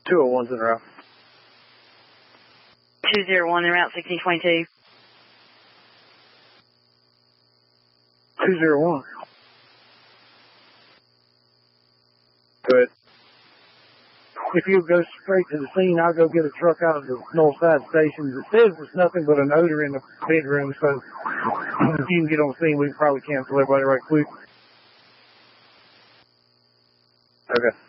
201's in route. 201 en route 1622. 201. Good. If you go straight to the scene, I'll go get a truck out of the north side station. It says there's nothing but an odor in the bedroom, so if you can get on the scene, we can probably cancel everybody right quick. Okay.